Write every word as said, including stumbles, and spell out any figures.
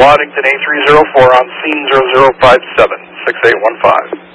Waddington A three zero four on scene zero zero five seven, six eight one five.